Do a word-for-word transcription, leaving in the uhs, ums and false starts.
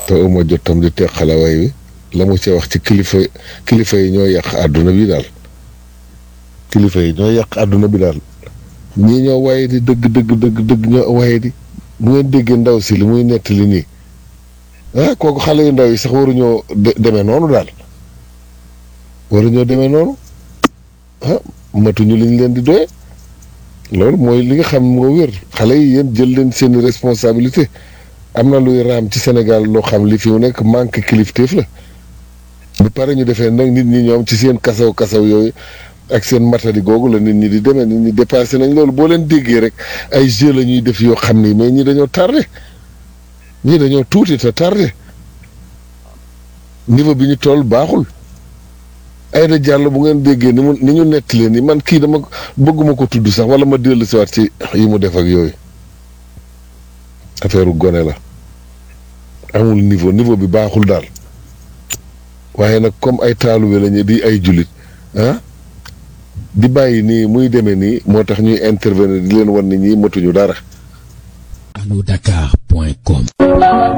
te uma jot tam di teqale way wi la mu ci wax ci kilifa kilifa yi ñoo yàq àdduna bi daal kilifa yi ñoo yàq àdduna bi daal ñii ñoo waye di dëgg dëgg dëgg dëgg ñoo waye di bu ngeen déggee ndaw si li muy nettali nii ah kooku xale yu ndaw yi sax waruñoo demee noonu daal waruñoo demee noonu ah matuñu liñ leen di doye loolu mooy li nga xam moo wér xale yi yéen jël leen seeni responsabilité am na luy raam ci Sénégal loo xam li fi mu nekk manque kilifteef la bu pare ñu defee nag nit ñi ñoom ci seen kasaw kasaw yooyu ak seen matadi googu la nit ñi di demee nit ñi dépassé nañ loolu boo leen déggee rek ay jeux la ñuy def yoo xam ni mais ñi dañoo tardé ñii dañoo tuuti te tardé niveau bi ñu toll baaxul Aïda Diallo bu ngeen déggee ni mu ni ñu nettalee ni man kii dama bëgguma ko tudd sax wala ma dellu si waat ci yi mu def ak yooyu affaire gone la amul niveau niveau bi baaxul daal waaye nag comme ay taaluwe lañu di ay jullit ah di bàyyi nii muy demee nii moo tax ñuy intervenir di leen wan ni ñi matuñu dara. Dakar point com